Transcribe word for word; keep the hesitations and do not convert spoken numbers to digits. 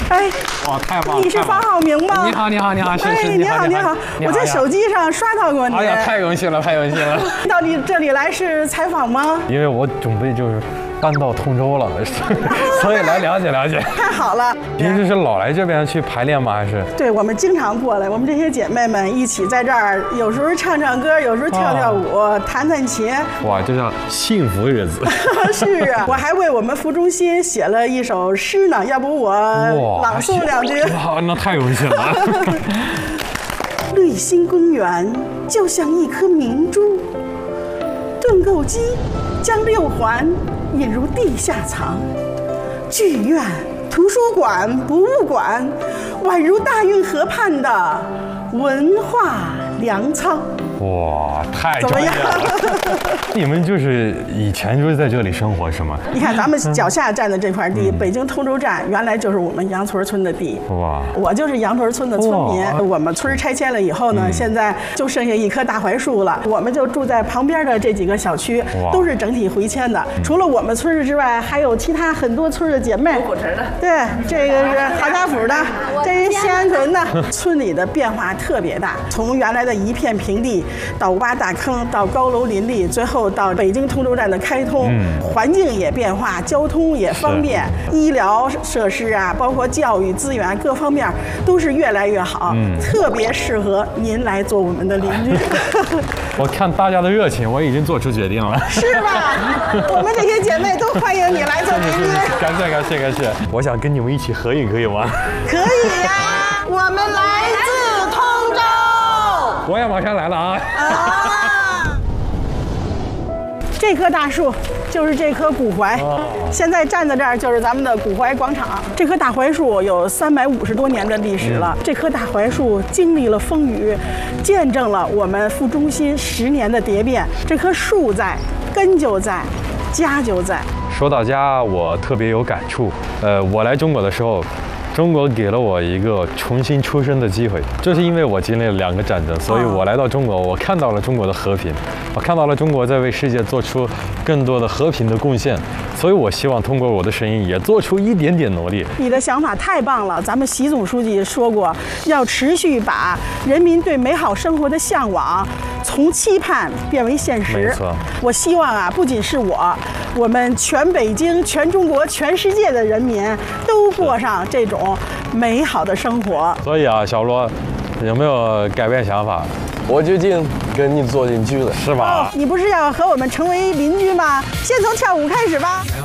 哎， 哇，太棒了！ 你是房浩明吗？ 你好，你好，你好，是哎， 是， 你好，你好，我在手机上刷到过你。 哎呀，太荣幸了，太荣幸了！ 到底这里来是采访吗？ 因为我准备就是搬到通州了，所以来了解了解。 太好了！ 平时是老来这边去排练吗？还是？ 对，我们经常过来，我们这些姐妹们一起在这儿，有时候唱唱歌，有时候跳跳舞，哦、弹弹琴。 哇，这叫幸福日子。 是啊，我还为我们服中心写了一首诗呢，要不我朗诵两句？ 哇，那太荣幸了。 绿心公园就像一颗明珠，盾构机将六环引入地下藏，剧院、图书馆、博物馆，宛如大运河畔的文化粮仓。 哇，太专业了！你们就是以前就是在这里生活是吗？ 你看咱们脚下站的这块地，嗯、北京通州站原来就是我们杨屯村的地。哇！我就是杨屯村的村民。我们村拆迁了以后呢，嗯、现在就剩下一棵大槐树了。我们就住在旁边的这几个小区，都是整体回迁的。嗯、除了我们村之外，还有其他很多村的姐妹。古城的。对，这个是哈家府的，这是西安屯的。村里的变化特别大，从原来的一片平地。到挖大坑，到高楼林立，最后到北京通州站的开通，嗯、环境也变化，交通也方便，医疗设施啊，包括教育资源各方面都是越来越好，嗯、特别适合您来做我们的邻居。 我看大家的热情，我已经做出决定了， 是吧？我们这些姐妹都欢迎你来做邻居。 感谢感谢感谢，我想跟你们一起合影，可以吗？ 可以呀、啊，我们来自通州。 我也马上来了啊！啊这棵大树就是这棵古槐，哦、现在站在这儿就是咱们的古槐广场。这棵大槐树有三百五十多年的历史了。嗯、这棵大槐树经历了风雨，见证了我们副中心十年的蝶变。这棵树在，根就在，家就在。 说到家，我特别有感触。呃，我来中国的时候。中国给了我一个重新出生的机会，就是因为我经历了两个战争，所以我来到中国，我看到了中国的和平，我看到了中国在为世界做出更多的和平的贡献，所以我希望通过我的声音也做出一点点努力。 你的想法太棒了，咱们习总书记说过，要持续把人民对美好生活的向往从期盼变为现实。 没错， 我希望啊，不仅是我，我们全北京、全中国、全世界的人民都过上这种美好的生活。 所以啊，小罗，有没有改变想法？ 我决定跟你做邻居了， 是吧？ 哦，你不是要和我们成为邻居吗？先从跳舞开始吧。